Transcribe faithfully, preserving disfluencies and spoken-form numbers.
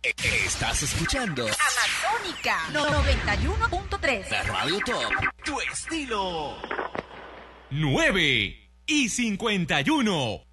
Estás escuchando Amazónica noventa y uno punto tres. La Radio Top. Tu estilo. nueve y cincuenta y uno.